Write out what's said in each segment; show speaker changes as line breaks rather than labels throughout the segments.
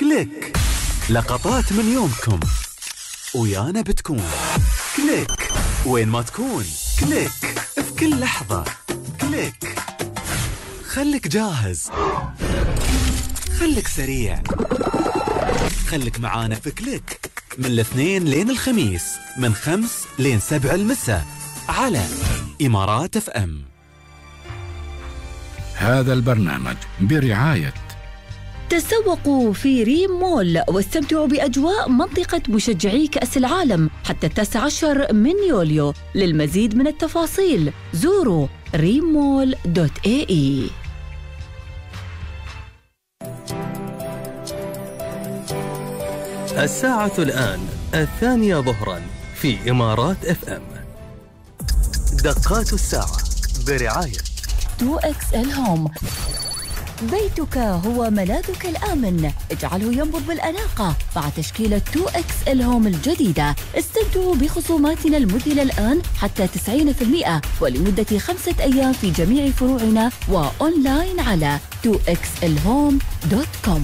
كليك، لقطات من يومكم ويانا بتكون. كليك وين ما تكون، كليك في كل لحظة. كليك خليك جاهز، خليك سريع، خليك معانا في كليك من الاثنين لين الخميس من 5 لين 7 المساء على إمارات اف ام.
هذا البرنامج برعاية
تسوقوا في ريم مول واستمتعوا بأجواء منطقة مشجعي كأس العالم حتى 19 من يوليو. للمزيد من التفاصيل زوروا rimmall.ae.
الساعة الآن 2 ظهرا في إمارات اف ام. دقات الساعة برعاية
2XL هوم. بيتك هو ملاذك الآمن، اجعله ينبض بالأناقة مع تشكيلة 2XL هوم الجديدة. استمتعوا بخصوماتنا المذهلة الآن حتى 90% ولمدة 5 أيام في جميع فروعنا وأونلاين على 2xlhome.com.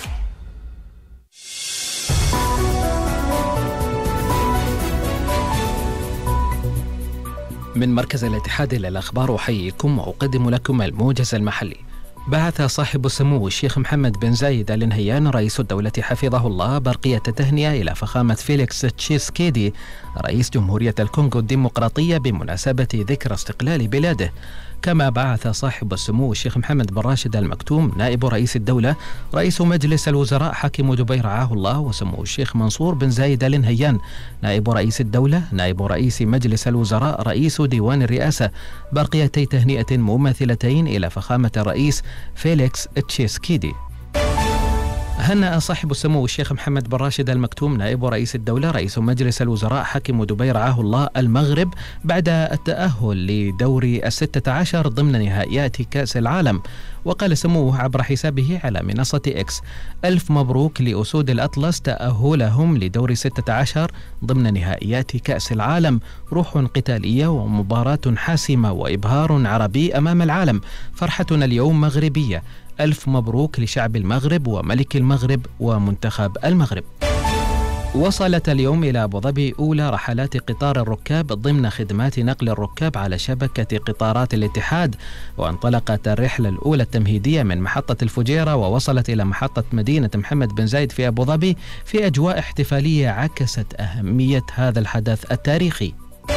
من مركز الاتحاد للأخبار أحييكم وأقدم لكم الموجز المحلي. بعث صاحب السمو الشيخ محمد بن زايد آل نهيان رئيس الدولة حفظه الله برقية التهنئة إلى فخامة فيليكس تشيسكيدي رئيس جمهورية الكونغو الديمقراطية بمناسبة ذكرى استقلال بلاده. كما بعث صاحب السمو الشيخ محمد بن راشد آل مكتوم نائب رئيس الدولة رئيس مجلس الوزراء حاكم دبي رعاه الله وسمو الشيخ منصور بن زايد آل نهيان نائب رئيس الدولة نائب رئيس مجلس الوزراء رئيس ديوان الرئاسة برقيتي تهنئة مماثلتين إلى فخامة الرئيس فيليكس تشيسكيدي. هنأ صاحب السمو الشيخ محمد بن راشد آل مكتوم نائب رئيس الدولة رئيس مجلس الوزراء حاكم دبي رعاه الله المغرب بعد التأهل لدور 16 ضمن نهائيات كأس العالم. وقال سموه عبر حسابه على منصة إكس: ألف مبروك لأسود الأطلس تأهلهم لدور 16 ضمن نهائيات كأس العالم. روح قتالية ومباراة حاسمة وإبهار عربي أمام العالم. فرحتنا اليوم مغربية. ألف مبروك لشعب المغرب وملك المغرب ومنتخب المغرب. وصلت اليوم إلى أبو ظبي أولى رحلات قطار الركاب ضمن خدمات نقل الركاب على شبكة قطارات الاتحاد. وانطلقت الرحلة الأولى التمهيدية من محطة الفجيرة ووصلت إلى محطة مدينة محمد بن زايد في أبو ظبي في أجواء احتفالية عكست أهمية هذا الحدث التاريخي.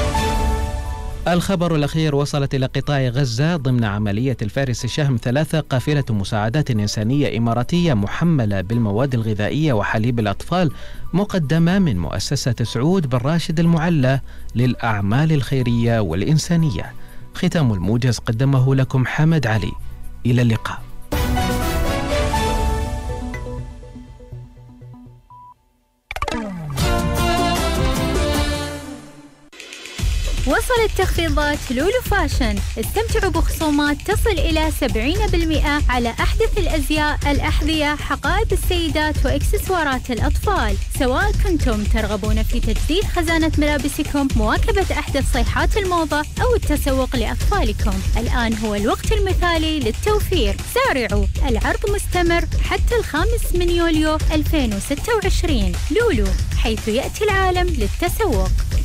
الخبر الأخير: وصلت إلى قطاع غزة ضمن عملية الفارس الشهم 3 قافلة مساعدات إنسانية إماراتية محملة بالمواد الغذائية وحليب الأطفال مقدمة من مؤسسة سعود بن راشد المعلى للأعمال الخيرية والإنسانية. ختام الموجز قدمه لكم حمد علي. إلى اللقاء.
وصلت تخفيضات لولو فاشن. استمتعوا بخصومات تصل إلى 70% على أحدث الأزياء، الأحذية، حقائب السيدات وإكسسوارات الأطفال. سواء كنتم ترغبون في تجديد خزانة ملابسكم، مواكبة أحدث صيحات الموضة أو التسوق لأطفالكم، الآن هو الوقت المثالي للتوفير. سارعوا، العرض مستمر حتى 5 من يوليو 2026. لولو، حيث يأتي العالم للتسوق.